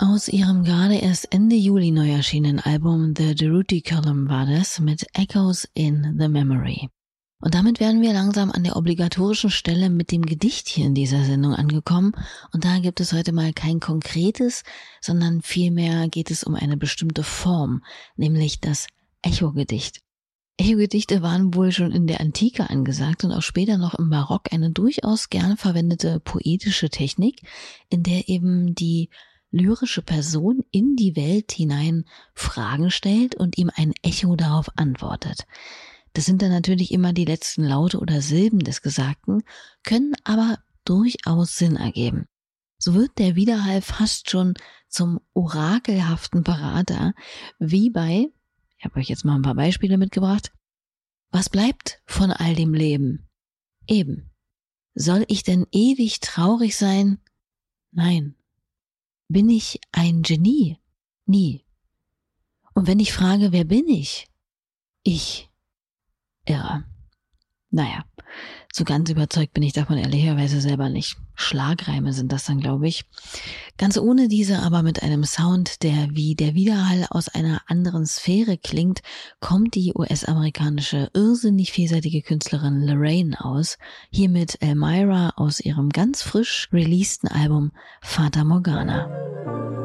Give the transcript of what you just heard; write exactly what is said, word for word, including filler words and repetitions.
Aus ihrem gerade erst Ende Juli neu erschienenen Album The Durruti Column war das mit Echoes in the Memory. Und damit wären wir langsam an der obligatorischen Stelle mit dem Gedicht hier in dieser Sendung angekommen. Und da gibt es heute mal kein konkretes, sondern vielmehr geht es um eine bestimmte Form, nämlich das Echo-Gedicht. Echo-Gedichte waren wohl schon in der Antike angesagt und auch später noch im Barock eine durchaus gern verwendete poetische Technik, in der eben die lyrische Person in die Welt hinein Fragen stellt und ihm ein Echo darauf antwortet. Das sind dann natürlich immer die letzten Laute oder Silben des Gesagten, können aber durchaus Sinn ergeben. So wird der Widerhall fast schon zum orakelhaften Berater, wie bei, ich habe euch jetzt mal ein paar Beispiele mitgebracht, was bleibt von all dem Leben? Eben. Soll ich denn ewig traurig sein? Nein. Bin ich ein Genie? Nie. Und wenn ich frage, wer bin ich? Ich. Irre. Naja, so ganz überzeugt bin ich davon ehrlicherweise selber nicht. Schlagreime sind das dann, glaube ich. Ganz ohne diese, aber mit einem Sound, der wie der Widerhall aus einer anderen Sphäre klingt, kommt die U S-amerikanische, irrsinnig vielseitige Künstlerin Lorraine aus, hier mit Elmira aus ihrem ganz frisch releasten Album Fata Morgana.